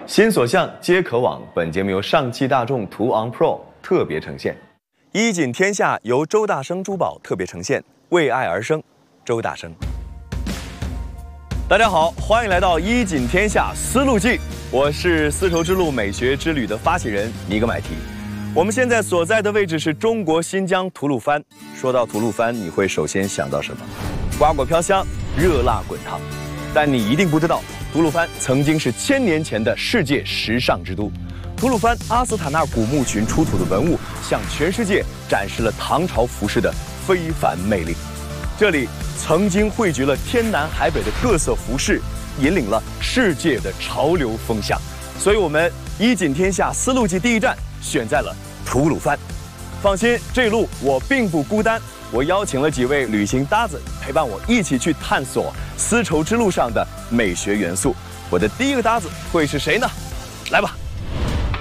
心所向，皆可往。本节目由上汽大众途昂 Pro 特别呈现，衣锦天下由周大生珠宝特别呈现，为爱而生，周大生。大家好，欢迎来到衣锦天下丝路记，我是丝绸之路美学之旅的发起人尼格买提。我们现在所在的位置是中国新疆吐鲁番。说到吐鲁番，你会首先想到什么？瓜果飘香，热辣滚烫。但你一定不知道，吐鲁番曾经是1000年前的世界时尚之都。吐鲁番阿斯塔纳古墓群出土的文物，向全世界展示了唐朝服饰的非凡魅力。这里曾经汇聚了天南海北的各色服饰，引领了世界的潮流风向。所以我们衣锦天下丝路记第一站选在了吐鲁番。放心，这路我并不孤单，我邀请了几位旅行搭子陪伴我一起去探索丝绸之路上的美学元素。我的第一个搭子会是谁呢？来吧。